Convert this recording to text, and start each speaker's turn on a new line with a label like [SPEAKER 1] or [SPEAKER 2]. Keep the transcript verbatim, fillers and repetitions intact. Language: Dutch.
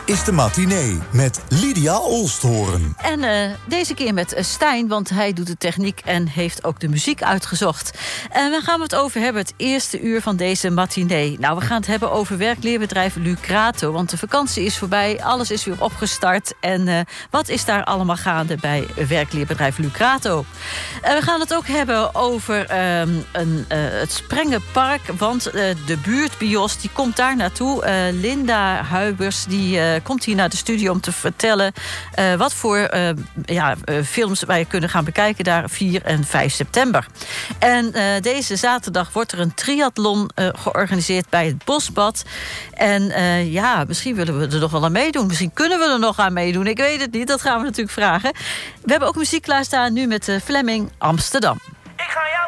[SPEAKER 1] is de matinee met Lydia Oosthoorn.
[SPEAKER 2] En uh, deze keer met Stijn, want hij doet de techniek en heeft ook de muziek uitgezocht. En we gaan het over hebben, het eerste uur van deze matinee. Nou, we gaan het hebben over werkleerbedrijf Lucrato, want de vakantie is voorbij, alles is weer opgestart. En uh, wat is daar allemaal gaande bij werkleerbedrijf Lucrato? En we gaan het ook hebben over uh, een, uh, het Sprengenpark, want uh, de buurtbios die komt daar naartoe. Uh, Linda Huibers die uh, komt hier naar de studio om te vertellen uh, wat voor uh, ja, uh, films wij kunnen gaan bekijken daar vier en vijf september. En uh, deze zaterdag wordt er een triathlon uh, georganiseerd bij het Bosbad. En uh, ja, misschien willen we er nog wel aan meedoen. Misschien kunnen we er nog aan meedoen. Ik weet het niet, dat gaan we natuurlijk vragen. We hebben ook muziek klaarstaan nu met uh, Fleming Amsterdam.
[SPEAKER 3] Ik ga jou